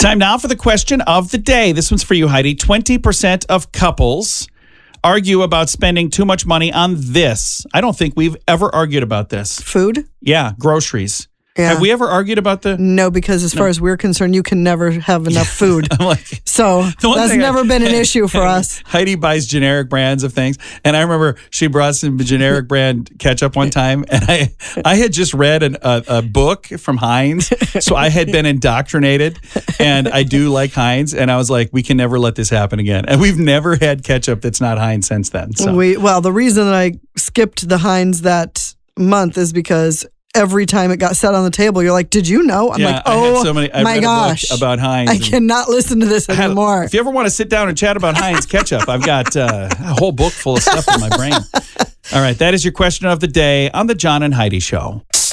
Time now for the question of the day. This one's for you, Heidi. 20% of couples argue about spending too much money on this. I don't think we've ever argued about this. Food? Yeah, groceries. Yeah. Have we ever argued about the... No, because as far as we're concerned, you can never have enough food. I'm like, so that's never been an issue for us. Heidi buys generic brands of things. And I remember she brought some generic brand ketchup one time. And I had just read a book from Heinz. So I had been indoctrinated. And I do like Heinz. And I was like, we can never let this happen again. And we've never had ketchup that's not Heinz since then. So. Well, the reason that I skipped the Heinz that month is because every time it got set on the table, you're like, did you know? I'm like, oh, my gosh. About Heinz. I cannot listen to this anymore. If you ever want to sit down and chat about Heinz ketchup, I've got a whole book full of stuff in my brain. All right, that is your question of the day on the John and Heidi Show.